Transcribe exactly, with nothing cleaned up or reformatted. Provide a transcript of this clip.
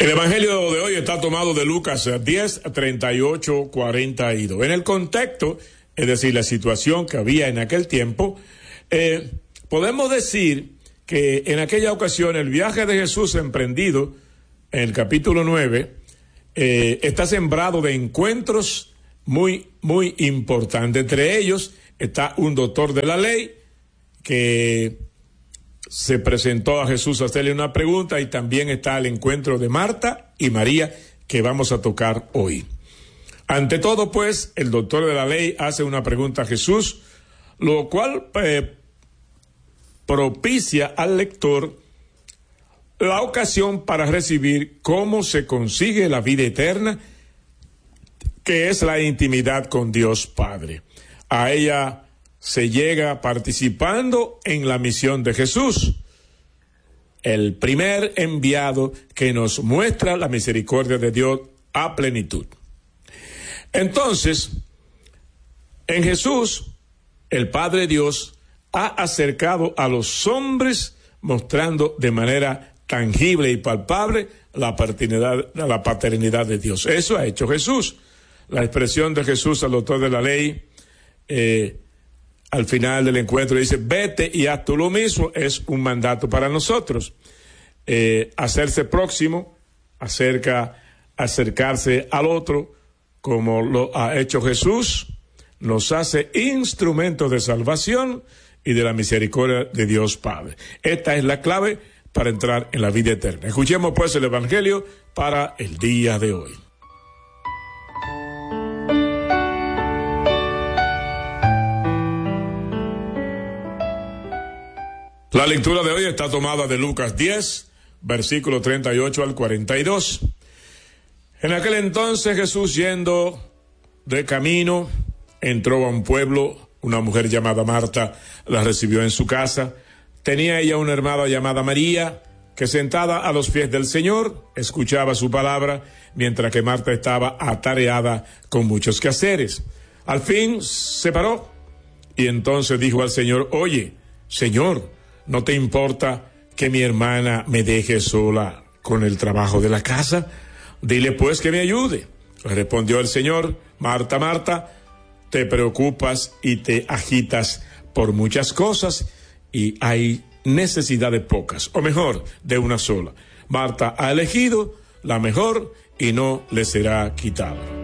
El evangelio de hoy está tomado de Lucas diez, treinta y ocho, cuarenta y dos. En el contexto, es decir, la situación que había en aquel tiempo, eh, podemos decir que en aquella ocasión el viaje de Jesús emprendido en el capítulo nueve eh, está sembrado de encuentros muy, muy importantes. Entre ellos está un doctor de la ley que se presentó a Jesús a hacerle una pregunta, y también está el encuentro de Marta y María que vamos a tocar hoy. Ante todo, pues, el doctor de la ley hace una pregunta a Jesús, lo cual eh, propicia al lector la ocasión para recibir cómo se consigue la vida eterna, que es la intimidad con Dios Padre. A ella se llega participando en la misión de Jesús, el primer enviado que nos muestra la misericordia de Dios a plenitud. Entonces, en Jesús, el Padre Dios ha acercado a los hombres mostrando de manera tangible y palpable la paternidad, la paternidad de Dios. Eso ha hecho Jesús. La expresión de Jesús al doctor de la ley, eh, al final del encuentro dice, vete y haz tú lo mismo, es un mandato para nosotros. Eh, hacerse próximo, acerca, acercarse al otro, como lo ha hecho Jesús, nos hace instrumentos de salvación y de la misericordia de Dios Padre. Esta es la clave para entrar en la vida eterna. Escuchemos pues el Evangelio para el día de hoy. La lectura de hoy está tomada de Lucas diez, versículo treinta y ocho al cuarenta y dos. En aquel entonces Jesús, yendo de camino, entró a un pueblo. Una mujer llamada Marta la recibió en su casa. Tenía ella una hermana llamada María, que sentada a los pies del Señor escuchaba su palabra, mientras que Marta estaba atareada con muchos quehaceres. Al fin se paró y entonces dijo al Señor, oye, Señor, ¿no te importa que mi hermana me deje sola con el trabajo de la casa? Dile pues que me ayude. Respondió el Señor, Marta, Marta, te preocupas y te agitas por muchas cosas, y hay necesidades pocas, o mejor, de una sola. Marta ha elegido la mejor y no le será quitada.